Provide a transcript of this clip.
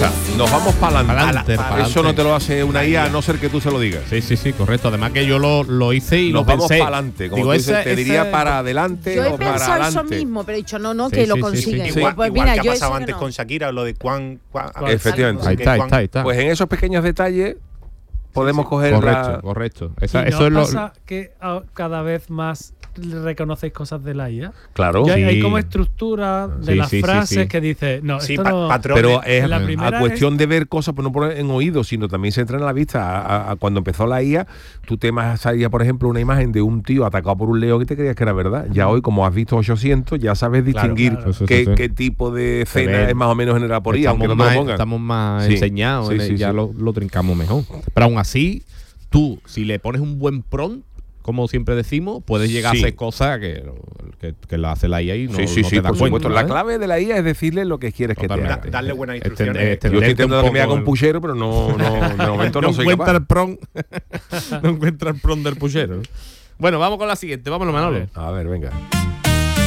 sea, nos vamos para adelante. Pa'lante. Eso no te lo hace una IA a no ser que tú se lo digas. Sí, correcto. Además que yo lo hice y nos lo vamos pensé. para adelante. Como Digo, tú dices, ese- te diría ese- para adelante Yo he o para pensado eso adelante. mismo, pero he dicho no, Sí, que lo sí, consiguen. sí. Pues Igual mira, que yo ha pasado eso que antes no. con Shakira, lo de cuán Efectivamente. Ahí está. Pues en esos pequeños detalles podemos coger Correcto. ¿Y Eso no es lo. pasa que cada vez más reconocéis cosas de la IA? Claro. Ya Sí. hay como estructura de Sí, las sí, frases sí. que dice, no, Sí, esto no... patrones. Pero es La primera a cuestión de ver cosas, pues no por en oídos, sino también se entra en la vista. Cuando empezó la IA, tú te salía, por ejemplo, una imagen de un tío atacado por un león y te creías que era verdad. Ya hoy, como has visto 800, ya sabes distinguir claro. Sí. qué tipo de escena ve. es más o menos generada por IA, aunque no te lo pongan. Estamos más Sí. enseñados, Sí, ya sí. lo trincamos mejor. Pero aún así, tú, si le pones un buen prompt, como siempre decimos, puedes llegar Sí. a hacer cosas que lo hace la IA y no, Sí, no te por das supuesto. cuenta. La ¿eh? clave de la IA es decirle lo que quieres que te haga. Totalmente. Darle buenas instrucciones. Yo estoy intentando que me haga un puchero, pero no, de momento no soy encuentra capaz. el prompt. No encuentra el prompt del puchero. Bueno, vamos con la siguiente. Vámonos, Manolo. A ver, venga.